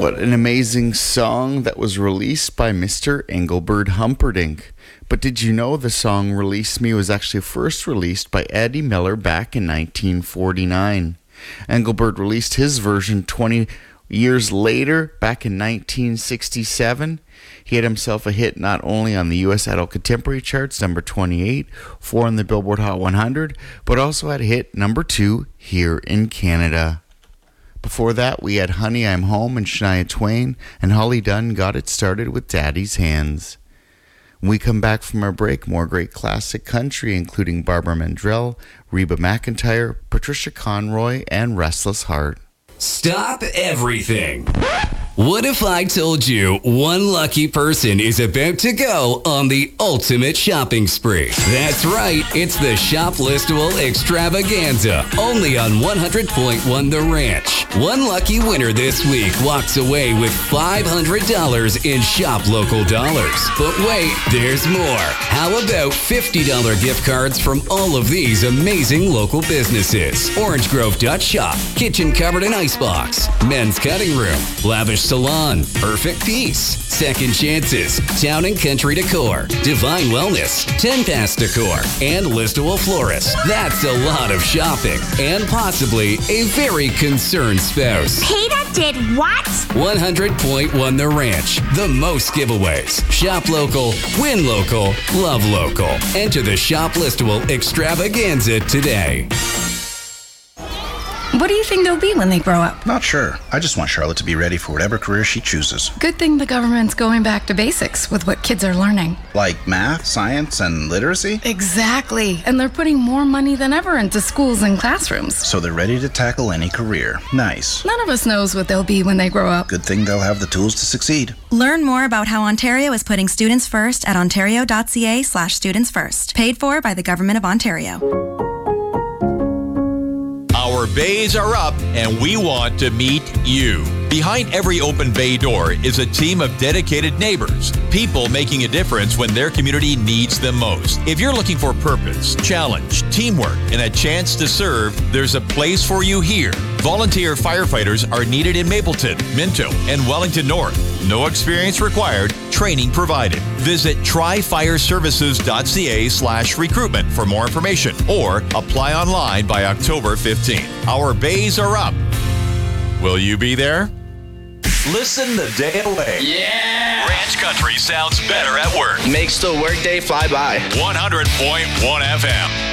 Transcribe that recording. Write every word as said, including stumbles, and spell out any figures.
What an amazing song that was released by Mister Engelbert Humperdinck. But did you know the song Release Me was actually first released by Eddie Miller back in nineteen forty-nine? Engelbert released his version twenty years later, back in nineteen sixty-seven. He had himself a hit not only on the U S Adult Contemporary charts, number twenty-eight, four on the Billboard Hot one hundred, but also had a hit number two here in Canada. Before that, we had Honey, I'm Home and Shania Twain, and Holly Dunn got it started with Daddy's Hands. When we come back from our break, more great classic country, including Barbara Mandrell, Reba McEntire, Patricia Conroy, and Restless Heart. Stop everything. What if I told you one lucky person is about to go on the ultimate shopping spree? That's right, it's the Shoplistable Extravaganza, only on one hundred point one The Ranch. One lucky winner this week walks away with five hundred dollars in Shop Local dollars. But wait, there's more. How about fifty dollars gift cards from all of these amazing local businesses? Orange Grove Dutch Shop, Kitchen Cupboard and Icebox, Men's Cutting Room, Lavish Salon, Perfect Peace, Second Chances, Town and Country Decor, Divine Wellness, ten Pass Decor, and Listowel Florist. That's a lot of shopping, and possibly a very concerned spouse. Peter did what? one hundred point one The Ranch. The most giveaways. Shop local, win local, love local. Enter the Shoplistable Extravaganza today. What do you think they'll be when they grow up? Not sure. I just want Charlotte to be ready for whatever career she chooses. Good thing the government's going back to basics with what kids are learning. Like math, science, and literacy? Exactly. And they're putting more money than ever into schools and classrooms. So they're ready to tackle any career. Nice. None of us knows what they'll be when they grow up. Good thing they'll have the tools to succeed. Learn more about how Ontario is putting students first at ontario.ca slash students first. Paid for by the Government of Ontario. Our bays are up, and we want to meet you. Behind every open bay door is a team of dedicated neighbors, people making a difference when their community needs them most. If you're looking for purpose, challenge, teamwork, and a chance to serve, there's a place for you here. Volunteer firefighters are needed in Mapleton, Minto, and Wellington North. No experience required, training provided. Visit tryfireservices.ca slash recruitment for more information or apply online by October fifteenth. Our bays are up. Will you be there? Listen the day away. Yeah! Ranch Country sounds better at work. Makes the workday fly by. one hundred point one F M.